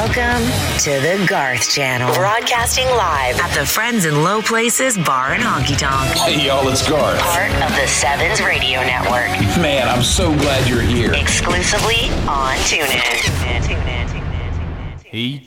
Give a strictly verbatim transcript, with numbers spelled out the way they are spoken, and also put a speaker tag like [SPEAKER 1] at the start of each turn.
[SPEAKER 1] Welcome to the Garth Channel. Broadcasting live at the Friends in Low Places Bar and Honky Tonk.
[SPEAKER 2] Hey, y'all, it's Garth.
[SPEAKER 1] Part of the Sevens Radio Network.
[SPEAKER 2] Man, I'm so glad you're here.
[SPEAKER 1] Exclusively on TuneIn.
[SPEAKER 3] He